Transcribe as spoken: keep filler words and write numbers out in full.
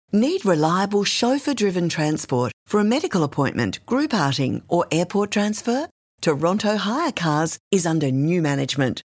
Need reliable chauffeur-driven transport for a medical appointment, group outing or airport transfer? Toronto Hire Cars is under new management.